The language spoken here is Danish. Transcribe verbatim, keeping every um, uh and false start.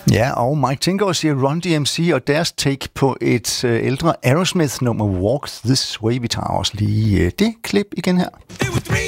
Ja, og Mike Tinker siger Run D M C og deres take på et øh, ældre Aerosmith-nummer Walk This Way. Vi tager også lige øh, det klip igen her.